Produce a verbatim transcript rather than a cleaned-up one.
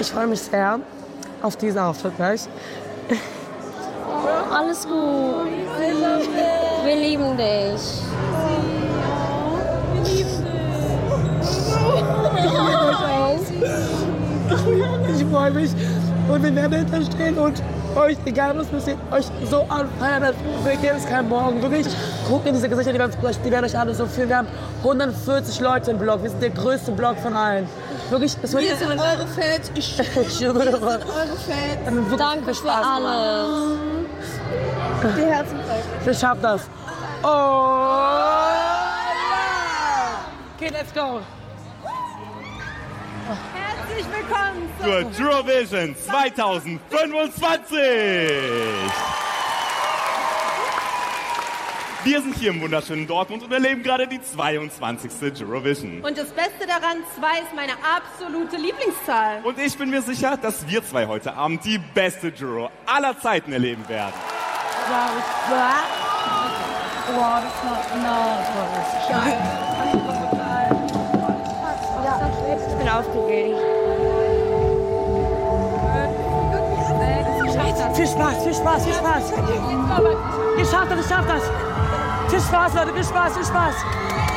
Ich freue mich sehr auf diesen Auftritt gleich. Oh, alles gut. Wir lieben dich. Ich freue mich und wir werden dahinter stehen und euch, egal was passiert, euch so anfeiern, wir geben es keinen Morgen. Wirklich, guckt in diese Gesichter, die werden, die werden euch alle so fühlen. Wir haben hundertvierzig Leute im Blog, wir sind der größte Blog von allen. Wirklich, es wird wir sind eure Fans, ich schwöre, wir sind eure Fans. Danke für alles. Die Herzen brechen. Wir schaffen das. Oh! Okay, let's go. Herzlich willkommen zur Eurovision zwanzig fünfundzwanzig. Wir sind hier im wunderschönen Dortmund und erleben gerade die zweiundzwanzigste Eurovision. Und das Beste daran, zwei ist meine absolute Lieblingszahl. Und ich bin mir sicher, dass wir zwei heute Abend die beste Euro aller Zeiten erleben werden. Wow, das war Ich bin aufgeregt. Viel Spaß, viel Spaß, viel Spaß. Ihr schafft das, ihr schafft das. Viel Spaß, Leute, viel Spaß, viel Spaß.